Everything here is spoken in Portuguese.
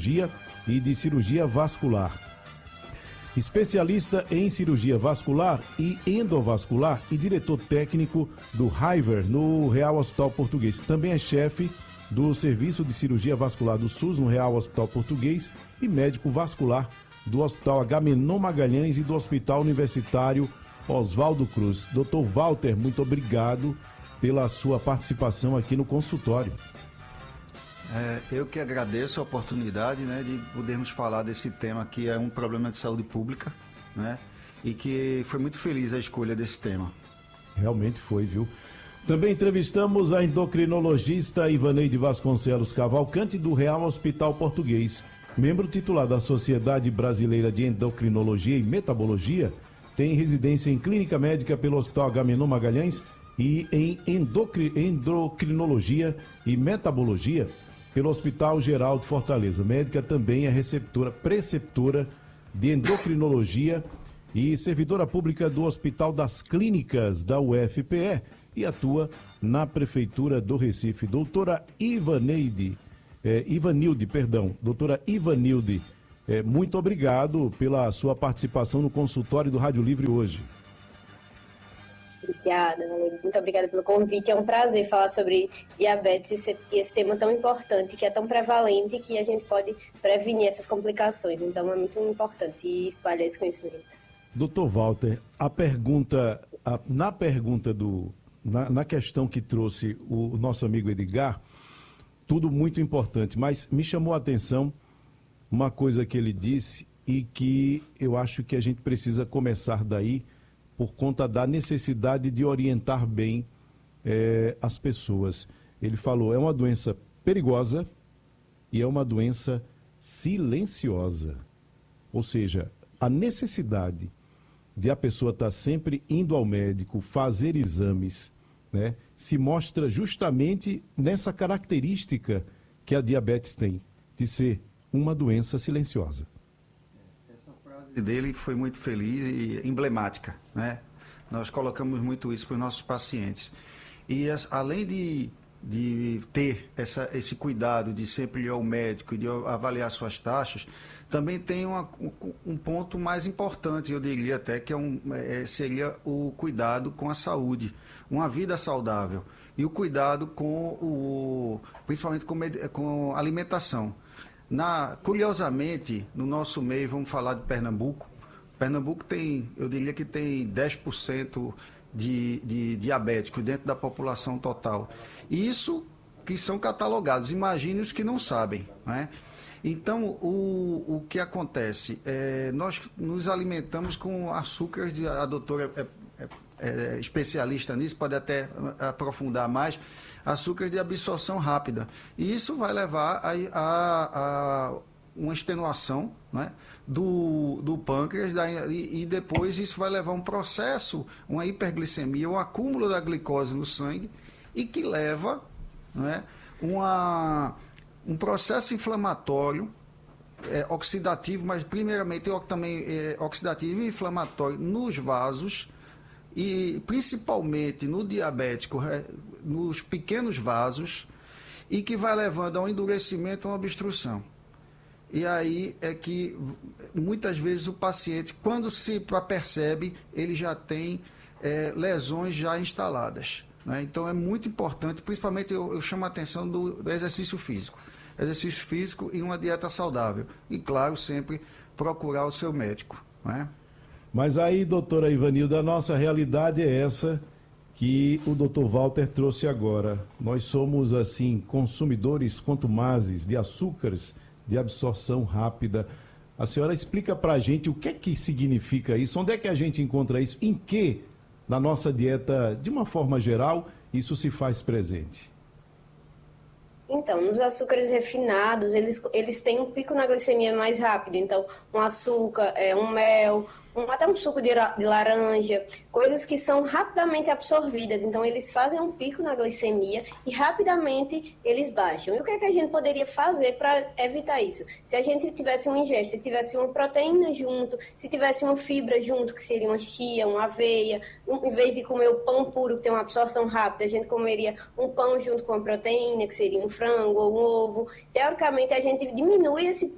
endocrinologia e de cirurgia vascular. Especialista em cirurgia vascular e endovascular e diretor técnico do Hiver no Real Hospital Português. Também é chefe do Serviço de Cirurgia Vascular do SUS no Real Hospital Português e médico vascular do Hospital Agamenon Magalhães e do Hospital Universitário Oswaldo Cruz. Dr. Walter, muito obrigado pela sua participação aqui no consultório. Eu que agradeço a oportunidade, né, de podermos falar desse tema que é um problema de saúde pública, né, e que foi muito feliz a escolha desse tema. Realmente foi, viu? Também entrevistamos a endocrinologista Ivaneide Vasconcelos Cavalcante do Real Hospital Português, membro titular da Sociedade Brasileira de Endocrinologia e Metabologia, tem residência em clínica médica pelo Hospital Agamenon Magalhães e em endocrinologia e metabologia pelo Hospital Geral de Fortaleza. Médica também é preceptora de endocrinologia e servidora pública do Hospital das Clínicas da UFPE e atua na Prefeitura do Recife. Doutora Ivanilde, muito obrigado pela sua participação no consultório do Rádio Livre hoje. Obrigada, muito obrigada pelo convite. É um prazer falar sobre diabetes e esse tema tão importante, que é tão prevalente, que a gente pode prevenir essas complicações. Então, é muito importante espalhar esse conhecimento. Doutor Walter, na questão que trouxe o nosso amigo Edgar, tudo muito importante, mas me chamou a atenção uma coisa que ele disse e que eu acho que a gente precisa começar daí, por conta da necessidade de orientar bem as pessoas. Ele falou, é uma doença perigosa e é uma doença silenciosa. Ou seja, a necessidade de a pessoa estar sempre indo ao médico, fazer exames, né, se mostra justamente nessa característica que a diabetes tem, de ser uma doença silenciosa. Dele foi muito feliz e emblemática, né? Nós colocamos muito isso para os nossos pacientes. E além de ter esse cuidado de sempre ir ao médico e de avaliar suas taxas, também tem um ponto mais importante, eu diria até, que seria o cuidado com a saúde, uma vida saudável e o cuidado principalmente com alimentação. Curiosamente, no nosso meio, vamos falar de Pernambuco. Pernambuco eu diria que tem 10% de diabéticos dentro da população total. Isso que são catalogados, imagine os que não sabem, né? Então, o que acontece? Nós nos alimentamos com açúcares, a doutora é especialista nisso, pode até aprofundar mais, açúcar de absorção rápida. E isso vai levar a uma extenuação, né, do pâncreas e depois isso vai levar a um processo, uma hiperglicemia, um acúmulo da glicose no sangue e que leva, né, um processo inflamatório, oxidativo, mas primeiramente também oxidativo e inflamatório nos vasos, e principalmente no diabético, nos pequenos vasos, e que vai levando ao endurecimento, a uma obstrução. E aí é que muitas vezes o paciente, quando se percebe, ele já tem lesões já instaladas, né? Então é muito importante, principalmente eu chamo a atenção do exercício físico. Exercício físico e uma dieta saudável. E claro, sempre procurar o seu médico, né? Mas aí, doutora Ivanilde, a nossa realidade é essa que o doutor Walter trouxe agora. Nós somos, assim, consumidores contumazes de açúcares de absorção rápida. A senhora explica para a gente o que é que significa isso, onde é que a gente encontra isso, em que, na nossa dieta, de uma forma geral, isso se faz presente? Então, nos açúcares refinados, eles têm um pico na glicemia mais rápido. Então, um açúcar, um mel, até um suco de laranja, coisas que são rapidamente absorvidas. Então, eles fazem um pico na glicemia e rapidamente eles baixam. E o que é que a gente poderia fazer para evitar isso? Se a gente tivesse uma ingesta, se tivesse uma proteína junto, se tivesse uma fibra junto, que seria uma chia, uma aveia, em vez de comer o pão puro, que tem uma absorção rápida, a gente comeria um pão junto com a proteína, que seria um frango ou um ovo. Teoricamente, a gente diminui esse